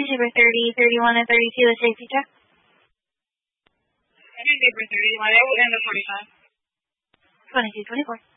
Zebra 30, 31, and 32, the safety check. I think Zebra 30, I will end at 45. 22, 24.